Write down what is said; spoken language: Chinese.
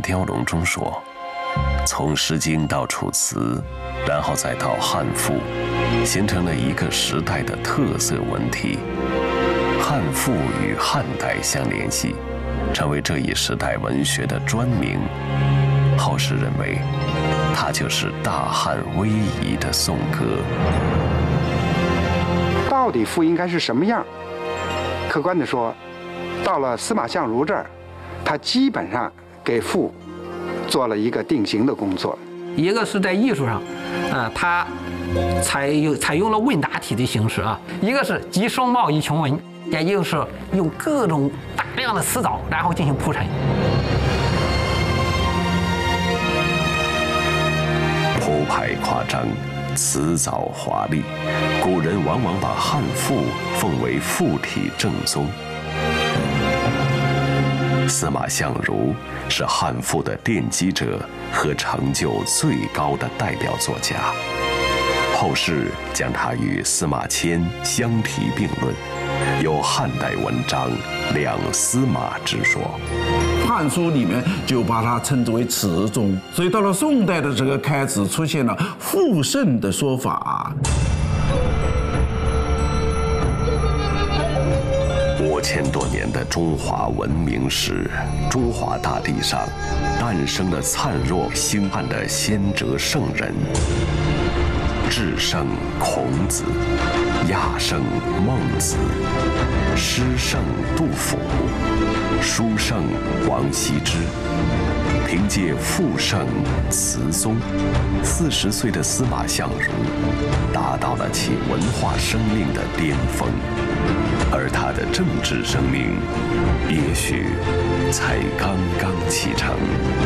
雕龙》中说，从《诗经》到《楚辞》，然后再到汉赋，形成了一个时代的特色文体。汉赋与汉代相联系，成为这一时代文学的专名。后世认为，它就是大汉威仪的颂歌。 到底赋应该是什么样？客观地说，到了司马相如这儿，他基本上给赋做了一个定型的工作。 一个是在艺术上，他采用了问答体的形式啊；一个是集声貌以穷文，也就是用各种大量的词藻，然后进行铺陈。 铺排夸张，辞藻华丽，古人往往把汉赋奉为赋体正宗。司马相如是汉赋的奠基者和成就最高的代表作家，后世将他与司马迁相提并论，有汉代文章两司马之说。 汉书里面就把它称之为词中，所以到了宋代的这个开始出现了赋圣的说法。 5000多年的中华文明史，中华大地上诞生了灿若星汉的先哲圣人。至圣孔子，亚圣孟子，诗圣杜甫，书圣王羲之。凭借赋圣词宗，40岁的司马相如达到了其文化生命的巅峰，而他的政治生命也许才刚刚启程。